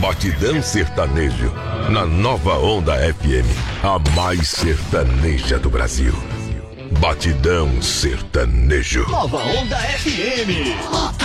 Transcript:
Batidão Sertanejo, na Nova Onda FM, a mais sertaneja do Brasil. Batidão Sertanejo. Nova Onda FM.